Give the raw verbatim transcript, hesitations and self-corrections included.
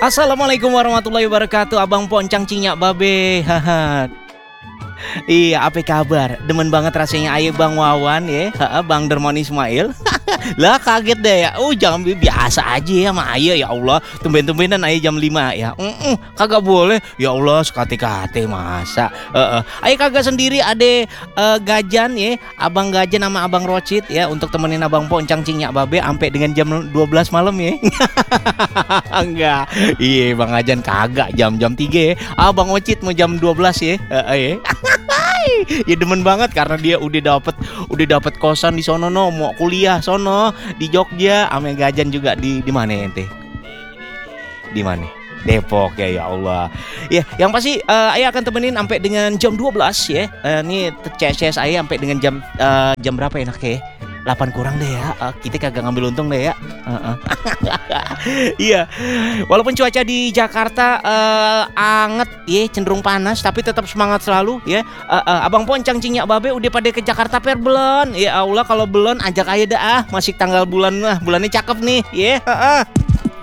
Assalamualaikum warahmatullahi wabarakatuh, Abang Poncang Cinyak Babe. Haha. Iya, apa kabar? Demen banget rasanya ayo Bang Wawan ya, ha, Bang Dermon Ismail. Lah kaget deh ya. Oh, jangan biasa aja ya sama Ayo ya Allah. Tumben-tumbenan Ayo jam lima ya. Mm-mm, kagak boleh. Ya Allah, sekate-kate masa. Heeh. Ayo kagak sendiri ade uh, Gajan ya, Abang Gajan sama Abang Rocit ya untuk temenin Abang Poncang Cinyak Babe sampai dengan jam dua belas malam ya. Enggak. Iya, Bang Gajan kagak jam-jam tiga ya. Abang Ocit mau jam dua belas ya. Heeh. Ya demen banget karena dia udah dapet udah dapet kosan di sono, no mau kuliah sono di Jogja. Ame Gajan juga di di mana ente? Di mana? Depok ya, ya Allah. Ya, yang pasti uh, Ayah akan temenin sampai dengan jam dua belas ya. Uh, ini C S C S Ayah sampai dengan jam uh, jam berapa enaknya ya? delapan kurang deh ya. Uh, kita kagak ngambil untung deh ya. Uh-uh. Iya. Walaupun cuaca di Jakarta uh, anget ya, cenderung panas, tapi tetap semangat selalu ya. Uh, uh, Abang Poncang Cinyak Babe udah pada ke Jakarta Fair belum? Ya Allah, kalau belum ajak aja dah ah. Masih tanggal bulan, ah bulannya cakep nih ya. Uh-uh.